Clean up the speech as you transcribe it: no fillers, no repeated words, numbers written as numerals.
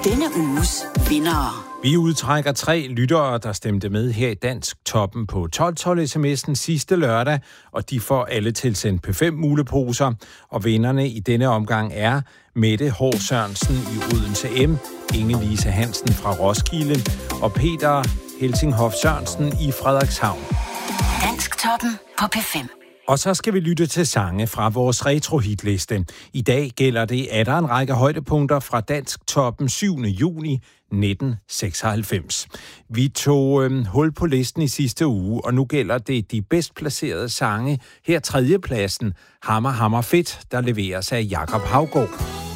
Denne uges vindere. Vi udtrækker 3 lyttere, der stemte med her i Dansk Toppen på 1212 sms'en sidste lørdag, og de får alle tilsendt P5 muleposer. Og vinderne i denne omgang er Mette H. Sørensen i Odense M, Inge-Lise Hansen fra Roskilde og Peter Helsinghoff Sørensen i Frederikshavn. Dansk Toppen på P5. Og så skal vi lytte til sange fra vores retro-hitliste. I dag gælder det, at der er en række højdepunkter fra Dansk Toppen 7. juni 1996. Vi tog hul på listen i sidste uge, og nu gælder det de bedst placerede sange. Her 3. pladsen, Hammer Hammer Fedt, der leveres af Jakob Haugaard.